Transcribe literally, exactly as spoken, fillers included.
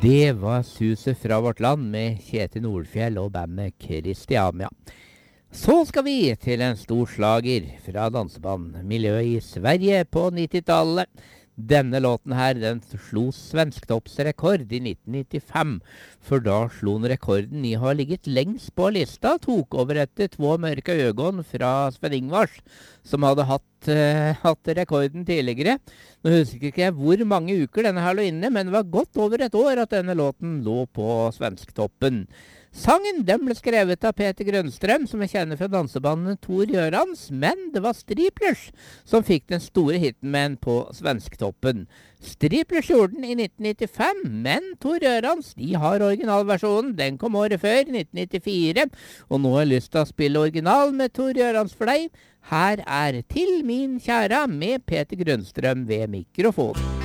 Det var Suset fra vårt land med Kjetil Nordfjell og bandet Christiania. Så skal vi til en stor slager fra dansebandmiljøet i Sverige på nittitallet. Denne låten her, den slo svensktoppsrekord i nitten nittifem, for da slo den rekorden i å ha ligget lengst på lista, tok over etter Två mørke øgon fra Sven Ingvars, som hadde hatt, uh, hatt rekorden tidligere. Nå husker ikke jeg hvor mange uker denne her lå inne, men det var godt over et år at denne låten lå på svensktoppen. Sangen den ble skrevet av Peter Grønstrøm, som jeg kjenner fra dansebandet Tor Gjørans, men det var Striplers som fikk den store hiten med en på svensktoppen. Striplers gjorde den i nitten nittifem, men Tor Gjørans, de har originalversjonen. Den kom året før, nitten nittifire, og nå har jeg lyst til å spille original med Tor Gjørans for deg. Her er Til min kjære med Peter Grønstrøm ved mikrofonen.